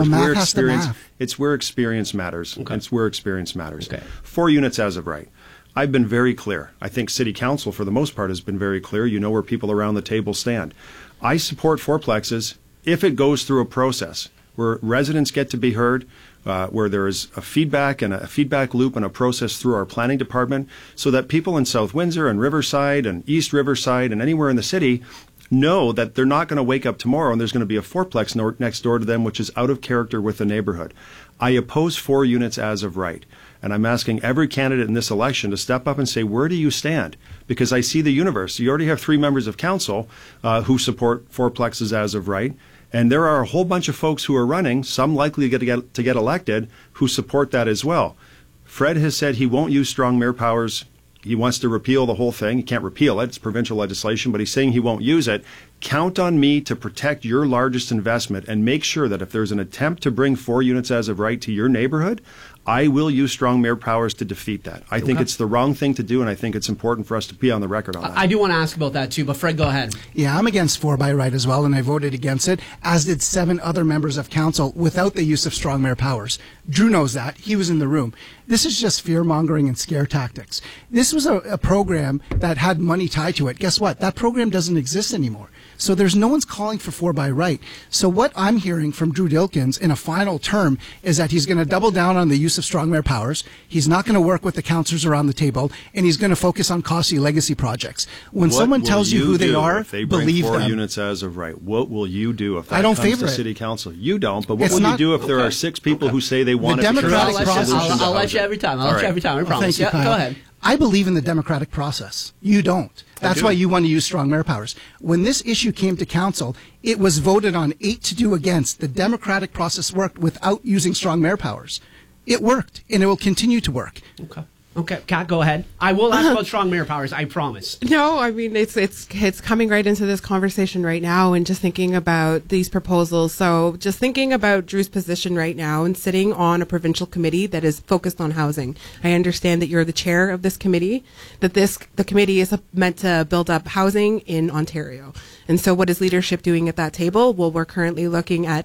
where experience matters. Okay. It's where experience matters. Okay. 4 units as of right. I've been very clear. I think City Council, for the most part, has been very clear. You know where people around the table stand. I support fourplexes if it goes through a process where residents get to be heard, where there is a feedback and a feedback loop and a process through our planning department so that people in South Windsor and Riverside and East Riverside and anywhere in the city know that they're not going to wake up tomorrow and there's going to be a fourplex next door to them, which is out of character with the neighborhood. I oppose 4 units as of right. And I'm asking every candidate in this election to step up and say, where do you stand? Because I see the universe. You already have 3 members of council who support fourplexes as of right. And there are a whole bunch of folks who are running, some likely to get elected, who support that as well. Fred has said he won't use strong mayor powers. He wants to repeal the whole thing. He can't repeal it. It's provincial legislation, but he's saying he won't use it. Count on me to protect your largest investment and make sure that if there's an attempt to bring 4 units as of right to your neighborhood, I will use strong mayor powers to defeat that. I think it's the wrong thing to do, and I think it's important for us to be on the record on that. I do want to ask about that, too, but Fred, go ahead. Yeah, I'm against 4 by right as well, and I voted against it, as did 7 other members of council without the use of strong mayor powers. Drew knows that. He was in the room. This is just fear-mongering and scare tactics. This was a program that had money tied to it. Guess what? That program doesn't exist anymore. So there's no one's calling for 4 by right. So what I'm hearing from Drew Dilkens in a final term is that he's going to double down on the use of strong mayor powers. He's not going to work with the councillors around the table, and he's going to focus on costly legacy projects. When someone tells you who they are, if they bring believe 4 them. units as of right, what will you do if that I don't comes favor to it. City Council? You don't, but what will you do if there are 6 people who say they want The it? democratic process. I'll let you every time. I promise. Thank you, Kyle. Go ahead. I believe in the democratic process. You don't. That's why you want to use strong mayor powers. When this issue came to council, it was voted on 8-2 against. The democratic process worked without using strong mayor powers. It worked, and it will continue to work. Okay, Kat, go ahead. I will ask about strong mayor powers, I promise. No, I mean, it's coming right into this conversation right now and just thinking about these proposals. So just thinking about Drew's position right now and sitting on a provincial committee that is focused on housing. I understand that you're the chair of this committee, that the committee is meant to build up housing in Ontario. And so what is leadership doing at that table? Well, we're currently looking at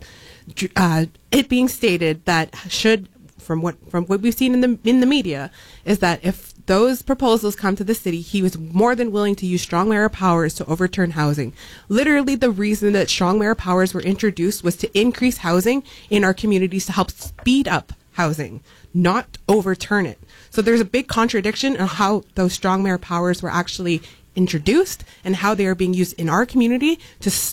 it being stated that from what we've seen in the media, is that if those proposals come to the city, he was more than willing to use strong mayor powers to overturn housing. Literally, the reason that strong mayor powers were introduced was to increase housing in our communities to help speed up housing, not overturn it. So there's a big contradiction in how those strong mayor powers were actually introduced and how they are being used in our community to stop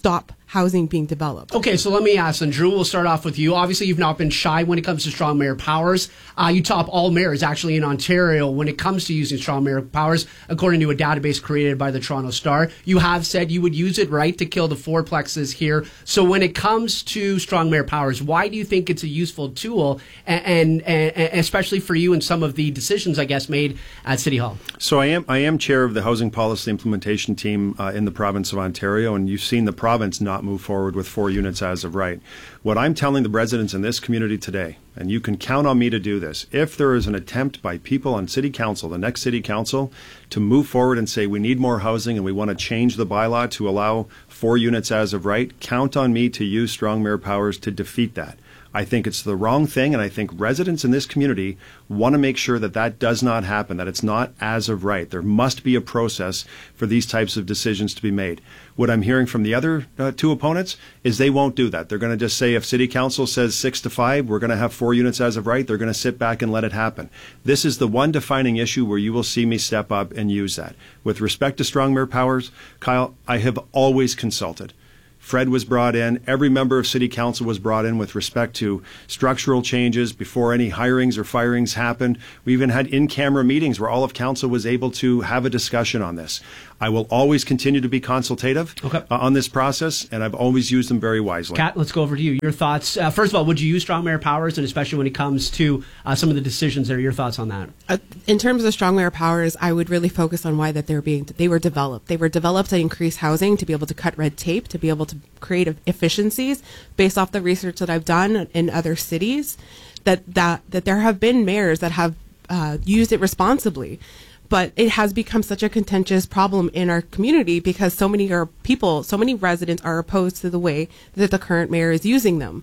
housing being developed. Okay, so let me ask, and Drew, we'll start off with you. Obviously, you've not been shy when it comes to strong mayor powers. You top all mayors actually in Ontario when it comes to using strong mayor powers, according to a database created by the Toronto Star. You have said you would use it, right, to kill the fourplexes here. So when it comes to strong mayor powers, why do you think it's a useful tool, and especially for you and some of the decisions, I guess, made at City Hall? So I am chair of the Housing Policy Implementation Team in the province of Ontario, and you've seen the province not move forward with 4 units as of right. What I'm telling the residents in this community today, and you can count on me to do this, if there is an attempt by people on City Council, the next City Council, to move forward and say we need more housing and we want to change the bylaw to allow 4 units as of right, count on me to use strong mayor powers to defeat that. I think it's the wrong thing, and I think residents in this community want to make sure that that does not happen, that it's not as of right. There must be a process for these types of decisions to be made. What I'm hearing from the other 2 opponents is they won't do that. They're going to just say if City Council says 6 to 5, we're going to have 4 units as of right, they're going to sit back and let it happen. This is the one defining issue where you will see me step up and use that. With respect to strong mayor powers, Kyle, I have always consulted. Fred was brought in. Every member of City Council was brought in with respect to structural changes before any hirings or firings happened. We even had in-camera meetings where all of Council was able to have a discussion on this. I will always continue to be consultative on this process, and I've always used them very wisely. Kat, let's go over to you. Your thoughts. First of all, would you use strong mayor powers, and especially when it comes to some of the decisions there, your thoughts on that? In terms of strong mayor powers, I would really focus on why that they were developed. They were developed to increase housing, to be able to cut red tape, to be able to create efficiencies based off the research that I've done in other cities, that there have been mayors that have used it responsibly. But it has become such a contentious problem in our community because so many residents are opposed to the way that the current mayor is using them.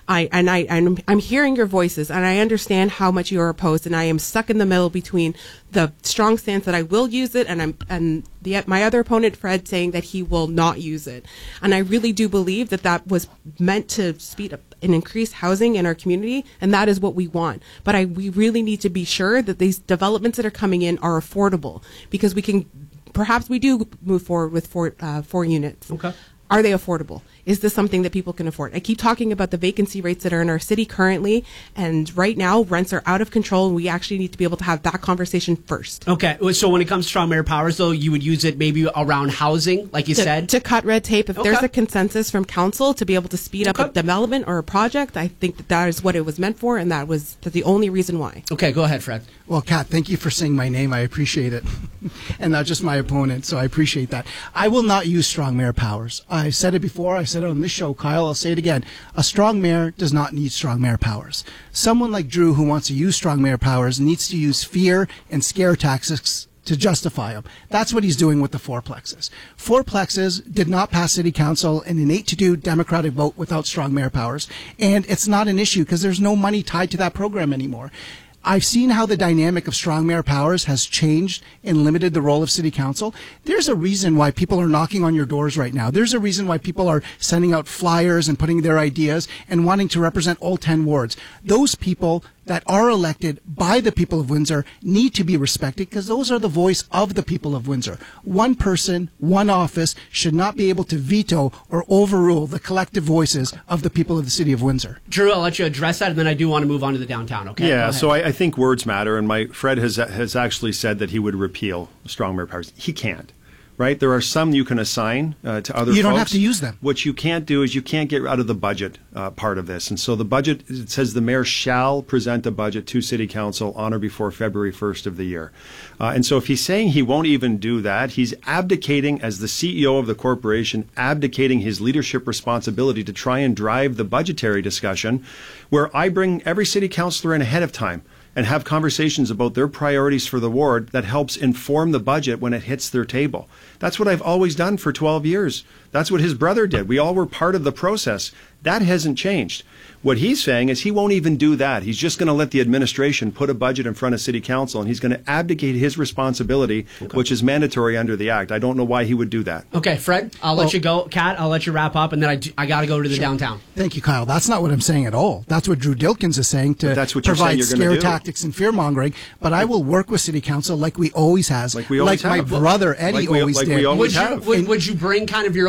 I'm hearing your voices, and I understand how much you are opposed, and I am stuck in the middle between the strong stance that I will use it, and my other opponent, Fred, saying that he will not use it. And I really do believe that was meant to speed up and increase housing in our community, and that is what we want. But we really need to be sure that these developments that are coming in are affordable, because perhaps we do move forward with 4 units. Okay. Are they affordable? Is this something that people can afford? I keep talking about the vacancy rates that are in our city currently, and right now rents are out of control, and we actually need to be able to have that conversation first. Okay, so when it comes to strong mayor powers, though, you would use it maybe around housing, like you said? To cut red tape. If there's a consensus from council to be able to speed up a development or a project, I think that is what it was meant for, and that's the only reason why. Okay, go ahead, Fred. Well, Kat, thank you for saying my name. I appreciate it. And not just my opponent, so I appreciate that. I will not use strong mayor powers. I said it before. I said it on this show, Kyle. I'll say it again. A strong mayor does not need strong mayor powers. Someone like Drew who wants to use strong mayor powers needs to use fear and scare tactics to justify them. That's what he's doing with the fourplexes. Fourplexes did not pass City Council in an 8-2 Democratic vote without strong mayor powers. And it's not an issue because there's no money tied to that program anymore. I've seen how the dynamic of strong mayor powers has changed and limited the role of City Council. There's a reason why people are knocking on your doors right now. There's a reason why people are sending out flyers and putting their ideas and wanting to represent all 10 wards. Those people that are elected by the people of Windsor need to be respected because those are the voice of the people of Windsor. One person, one office should not be able to veto or overrule the collective voices of the people of the city of Windsor. Drew, I'll let you address that, and then I do want to move on to the downtown, okay? Yeah, so I think words matter, and Fred has actually said that he would repeal strong mayor powers. He can't. Right? There are some you can assign to other folks. You don't have to use them. What you can't do is you can't get out of the budget part of this. And so the budget, it says the mayor shall present a budget to City Council on or before February 1st of the year. And so if he's saying he won't even do that, he's abdicating as the CEO of the corporation, abdicating his leadership responsibility to try and drive the budgetary discussion where I bring every city councilor in ahead of time and have conversations about their priorities for the ward that helps inform the budget when it hits their table. That's what I've always done for 12 years. That's what his brother did. We all were part of the process. That hasn't changed. What he's saying is he won't even do that. He's just going to let the administration put a budget in front of City Council, and he's going to abdicate his responsibility, which is mandatory under the Act. I don't know why he would do that. Okay, Fred, I'll let you go. Kat, I'll let you wrap up, and then I got to go to the downtown. Thank you, Kyle. That's not what I'm saying at all. That's what Drew Dilkins is saying to provide scare tactics and fear-mongering. But I will work with City Council like we always has. Like we always have. Like my brother Eddie always did. Would you bring kind of your own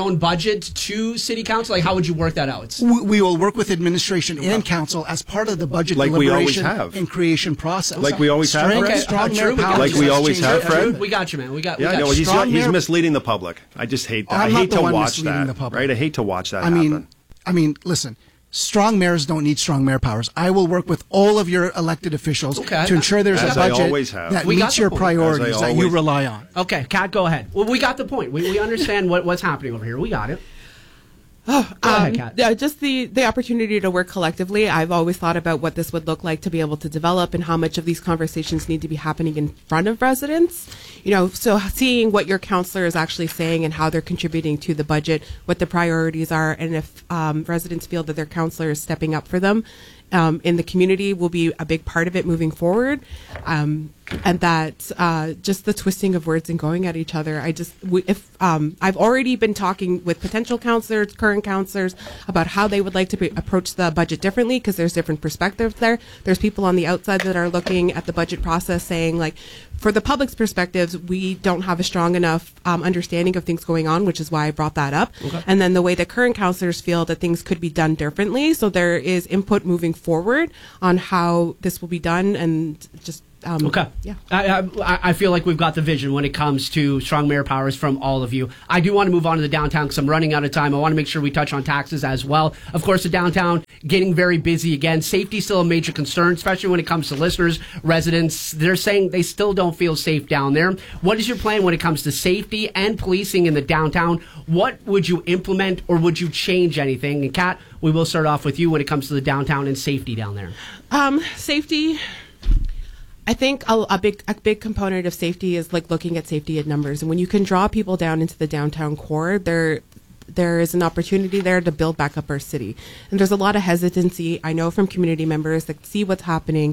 own budget to city council? Like, how would you work that out? We will work with administration and council as part of the budget Like we always deliberation have. and creation process. Like we always have, Fred? Okay, Strong mayor we got powers. Like we always have, Fred? We got you, man. We got Yeah, you. no, he's Strong mayor- misleading the public. I just hate that. I'm I not hate the to one watch misleading that. the public. Right? I hate to watch that I happen. mean, listen. Strong mayors don't need strong mayor powers. I will work with all of your elected officials to ensure there's As a I budget always have. that We got meets the your point. priorities As I that you always- rely on. Okay, Kat, go ahead. Well, we got the point. We understand what's happening over here. We got it. Go ahead, Kat. Yeah, just the opportunity to work collectively. I've always thought about what this would look like to be able to develop and how much of these conversations need to be happening in front of residents. You know, so seeing what your counselor is actually saying and how they're contributing to the budget, what the priorities are, and if residents feel that their counselor is stepping up for them in the community will be a big part of it moving forward. And that just the twisting of words and going at each other. I've already been talking with potential counselors, current counselors, about how they would like to approach the budget differently because there's different perspectives there. There's people on the outside that are looking at the budget process saying, like, for the public's perspectives, we don't have a strong enough understanding of things going on, which is why I brought that up. Okay. And then the way that current counselors feel that things could be done differently. So there is input moving forward on how this will be done and just okay. Yeah. I feel like we've got the vision when it comes to strong mayor powers from all of you. I do want to move on to the downtown because I'm running out of time. I want to make sure we touch on taxes as well. Of course, the downtown getting very busy again. Safety is still a major concern, especially when it comes to listeners, residents. They're saying they still don't feel safe down there. What is your plan when it comes to safety and policing in the downtown? What would you implement or would you change anything? And Kat, we will start off with you when it comes to the downtown and safety down there. Safety. I think a big component of safety is like looking at safety at numbers. And when you can draw people down into the downtown core, there is an opportunity there to build back up our city. And there's a lot of hesitancy, I know, from community members that see what's happening.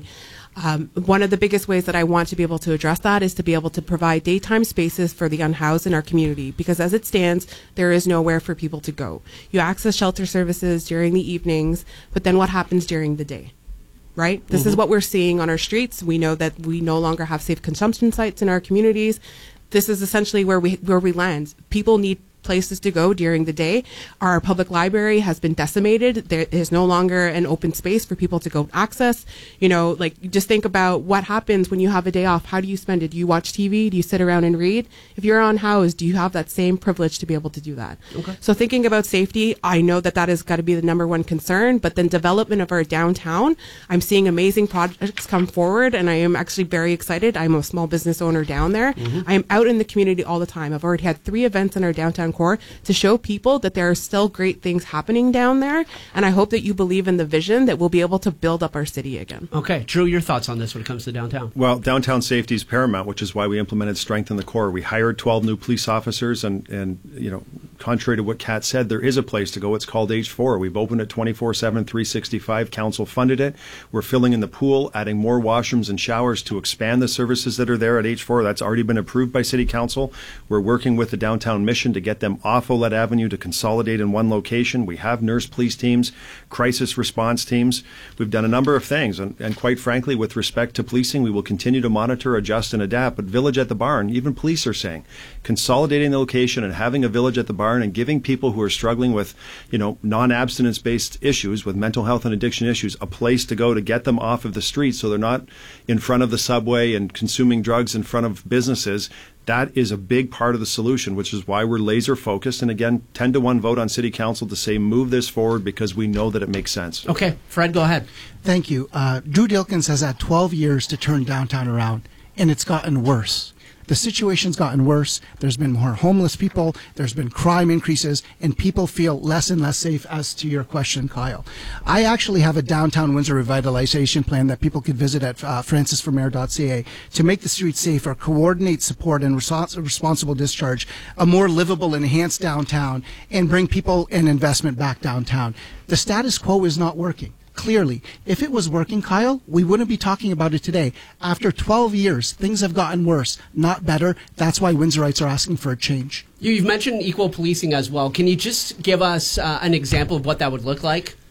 One of the biggest ways that I want to be able to address that is to be able to provide daytime spaces for the unhoused in our community, because as it stands, there is nowhere for people to go. You access shelter services during the evenings, but then what happens during the day? Right? This is what we're seeing on our streets. We know that we no longer have safe consumption sites in our communities. This is essentially where we land. People need places to go during the day. Our public library has been decimated. There is no longer an open space for people to go access. You know, like, just think about what happens when you have a day off. How do you spend it? Do you watch TV? Do you sit around and read? If you're unhoused, do you have that same privilege to be able to do that? Okay. So thinking about safety, I know that has got to be the number one concern, but then development of our downtown, I'm seeing amazing projects come forward, and I am actually very excited. I'm a small business owner down there. I am out in the community all the time. I've already had 3 events in our downtown core to show people that there are still great things happening down there, and I hope that you believe in the vision that we'll be able to build up our city again. Okay, Drew, your thoughts on this when it comes to downtown? Well, downtown safety is paramount, which is why we implemented Strength in the Core. We hired 12 new police officers, and you know, contrary to what Kat said, there is a place to go. It's called H4. We've opened it 24/7, 365. Council funded it. We're filling in the pool, adding more washrooms and showers to expand the services that are there at H4. That's already been approved by City Council. We're working with the Downtown Mission to get them off Olette Avenue to consolidate in one location. We have nurse police teams, crisis response teams. We've done a number of things, and quite frankly, with respect to policing, we will continue to monitor, adjust, and adapt. But Village at the Barn, even police are saying, consolidating the location and having a Village at the Barn and giving people who are struggling with, you know, non-abstinence-based issues, with mental health and addiction issues, a place to go to get them off of the streets so they're not in front of the subway and consuming drugs in front of businesses. That is a big part of the solution, which is why we're laser focused. And again, 10-1 vote on City Council to say move this forward because we know that it makes sense. Okay, Fred, go ahead. Thank you. Drew Dilkins has had 12 years to turn downtown around, and it's gotten worse. The situation's gotten worse. There's been more homeless people. There's been crime increases, and people feel less and less safe, as to your question, Kyle. I actually have a downtown Windsor revitalization plan that people could visit at francisformayor.ca to make the streets safer, coordinate support and responsible discharge, a more livable, enhanced downtown, and bring people and investment back downtown. The status quo is not working. Clearly, if it was working, Kyle, we wouldn't be talking about it today. After 12 years, things have gotten worse, not better. That's why Windsorites are asking for a change. You've mentioned equal policing as well. Can you just give us an example of what that would look like?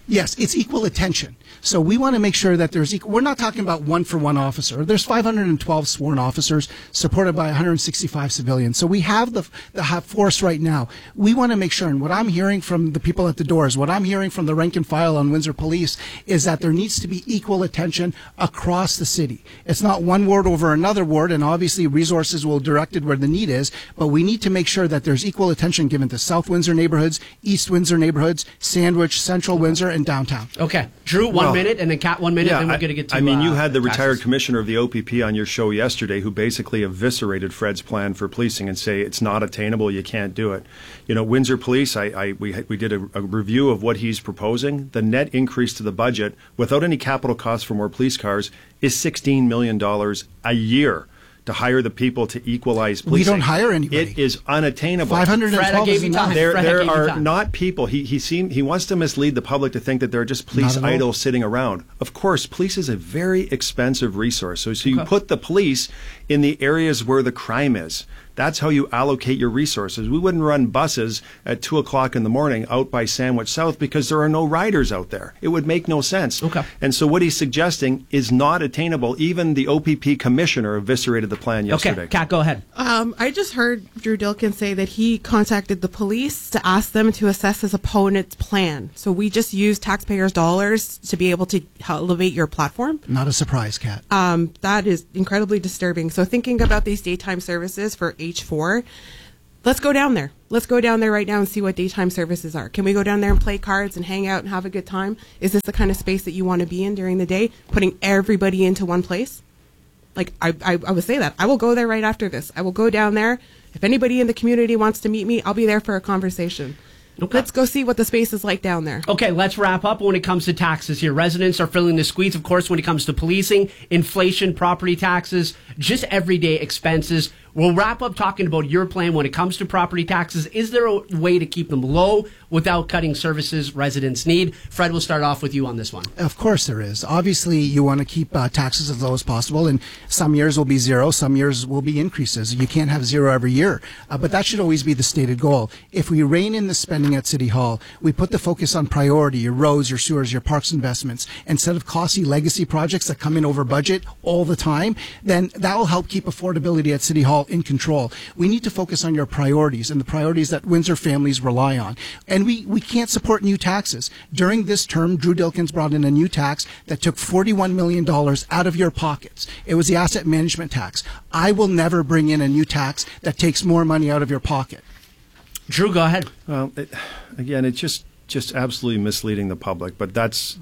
Yes, it's equal attention. So we want to make sure that there's equal. We're not talking about one-for-one officer. There's 512 sworn officers supported by 165 civilians. So we have the force right now. We want to make sure, and what I'm hearing from the people at the doors, what I'm hearing from the rank and file on Windsor Police is that there needs to be equal attention across the city. It's not one ward over another ward, and obviously resources will be directed where the need is, but we need to make sure that there's equal attention given to South Windsor neighborhoods, East Windsor neighborhoods, Sandwich, Central Windsor, and downtown. Okay. Drew, 1 minute, and then Kat, 1 minute, and we're going to get to you had the taxes. retired commissioner of the OPP on your show yesterday who basically eviscerated Fred's plan for policing and say it's not attainable, you can't do it. Windsor Police, we did a review of what he's proposing. The net increase to the budget, without any capital costs for more police cars, is $16 million a year to hire the people to equalize policing. We don't hire anybody. It is unattainable. 512 is enough. There are not people. He wants to mislead the public to think that there are just police idle sitting around. Of course, police is a very expensive resource. So you put the police in the areas where the crime is. That's how you allocate your resources. We wouldn't run buses at 2 o'clock in the morning out by Sandwich South because there are no riders out there. It would make no sense. And so what he's suggesting is not attainable. Even the OPP commissioner eviscerated the plan yesterday. Okay, Kat, go ahead. I just heard Drew Dilkens say that he contacted the police to ask them to assess his opponent's plan. So we just use taxpayers' dollars to be able to elevate your platform? Not a surprise, Kat. That is incredibly disturbing. So thinking about these daytime services for H4, let's go down there. Let's go down there right now and see what daytime services are. Can we go down there and play cards and hang out and have a good time? Is this the kind of space that you want to be in during the day, putting everybody into one place? Like, I would say that. I will go there right after this. I will go down there. If anybody in the community wants to meet me, I'll be there for a conversation. Okay. Let's go see what the space is like down there. Okay, let's wrap up when it comes to taxes here. Residents are feeling the squeeze, of course, when it comes to policing, inflation, property taxes, just everyday expenses. We'll wrap up talking about your plan when it comes to property taxes. Is there a way to keep them low without cutting services residents need? Fred, we'll start off with you on this one. Of course there is. Obviously, you want to keep taxes as low as possible, and some years will be zero, some years will be increases. You can't have zero every year, but that should always be the stated goal. If we rein in the spending at City Hall, we put the focus on priority, your roads, your sewers, your parks investments, instead of costly legacy projects that come in over budget all the time, then that will help keep affordability at City Hall in control. We need to focus on your priorities and the priorities that Windsor families rely on. And we can't support new taxes. During this term, Drew Dilkens brought in a new tax that took $41 million out of your pockets. It was the asset management tax. I will never bring in a new tax that takes more money out of your pocket. Drew, go ahead. Well, again, it's just absolutely misleading the public. But that's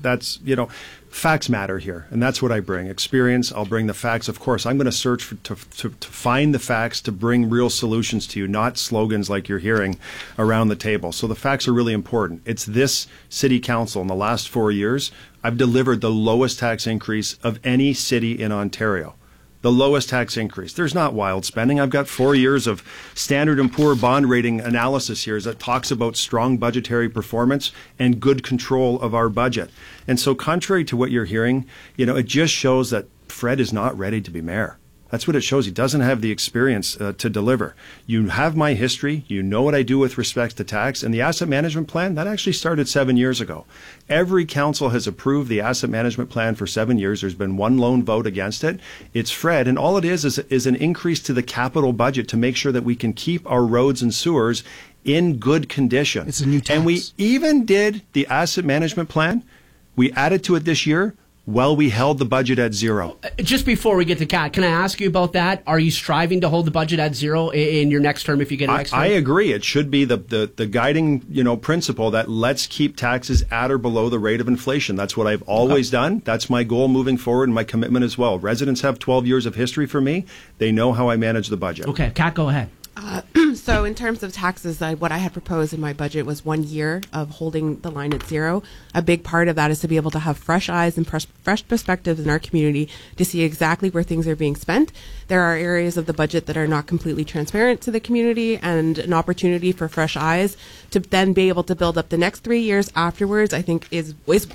facts matter here, and that's what I bring. Experience. I'll bring the facts. Of course, I'm going to search to find the facts to bring real solutions to you, not slogans like you're hearing around the table. So the facts are really important. It's this city council in the last 4 years, I've delivered the lowest tax increase of any city in Ontario. The lowest tax increase. There's not wild spending. I've got 4 years of Standard & Poor bond rating analysis here that talks about strong budgetary performance and good control of our budget. And so contrary to what you're hearing, it just shows that Fred is not ready to be mayor. That's what it shows. He doesn't have the experience to deliver. You have my history. You know what I do with respect to tax. And the asset management plan, that actually started 7 years ago. Every council has approved the asset management plan for 7 years. There's been one lone vote against it. It's Fred. And all it is an increase to the capital budget to make sure that we can keep our roads and sewers in good condition. It's a new tax. And we even did the asset management plan. We added to it this year. Well, we held the budget at zero. Just before we get to Kat, can I ask you about that? Are you striving to hold the budget at zero in your next term if you get an next term? I agree. It should be the guiding principle that let's keep taxes at or below the rate of inflation. That's what I've always done. That's my goal moving forward and my commitment as well. Residents have 12 years of history for me. They know how I manage the budget. Okay, Kat, go ahead. So in terms of taxes, what I had proposed in my budget was 1 year of holding the line at zero. A big part of that is to be able to have fresh eyes and fresh perspectives in our community to see exactly where things are being spent. There are areas of the budget that are not completely transparent to the community, and an opportunity for fresh eyes to then be able to build up the next 3 years afterwards, I think is what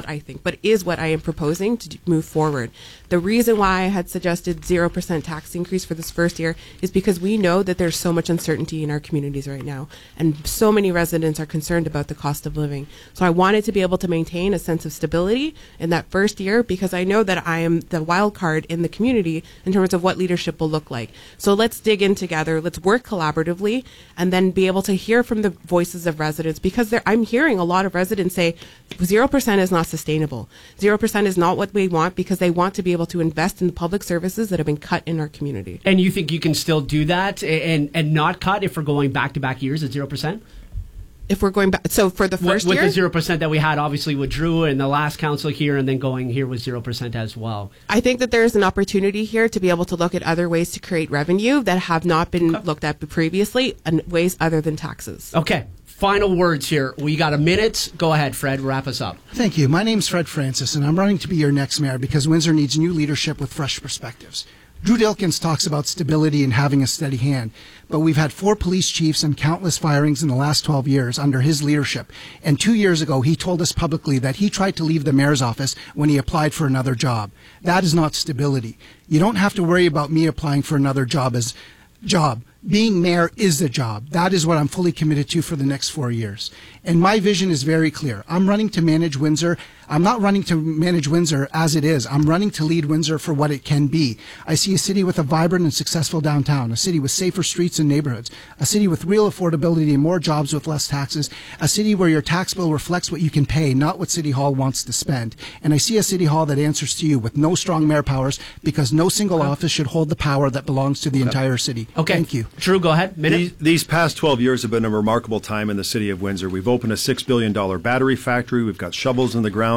I am proposing to move forward. The reason why I had suggested 0% tax increase for this first year is because we know that there's so much uncertainty uncertainty in our communities right now. And so many residents are concerned about the cost of living. So I wanted to be able to maintain a sense of stability in that first year, because I know that I am the wild card in the community in terms of what leadership will look like. So let's dig in together, let's work collaboratively, and then be able to hear from the voices of residents, because I'm hearing a lot of residents say 0% is not sustainable. 0% is not what we want, because they want to be able to invest in the public services that have been cut in our community. And you think you can still do that and not cut if we're going back-to-back years at 0%? If we're going back, so for the first year? With the 0% that we had, obviously, with Drew and the last council here, and then going here with 0% as well. I think that there's an opportunity here to be able to look at other ways to create revenue that have not been looked at previously, and ways other than taxes. Okay. Final words here. We got a minute. Go ahead, Fred. Wrap us up. Thank you. My name's Fred Francis, and I'm running to be your next mayor because Windsor needs new leadership with fresh perspectives. Drew Dilkins talks about stability and having a steady hand, but we've had 4 police chiefs and countless firings in the last 12 years under his leadership. And 2 years ago, he told us publicly that he tried to leave the mayor's office when he applied for another job. That is not stability. You don't have to worry about me applying for another job. Being mayor is the job. That is what I'm fully committed to for the next 4 years. And my vision is very clear. I'm running to manage Windsor. I'm not running to manage Windsor as it is. I'm running to lead Windsor for what it can be. I see a city with a vibrant and successful downtown, a city with safer streets and neighborhoods, a city with real affordability and more jobs with less taxes, a city where your tax bill reflects what you can pay, not what City Hall wants to spend. And I see a City Hall that answers to you with no strong mayor powers, because no single office should hold the power that belongs to the entire city. Okay. Thank you. Drew, go ahead. Minute. These past 12 years have been a remarkable time in the city of Windsor. We've opened a $6 billion battery factory. We've got shovels in the ground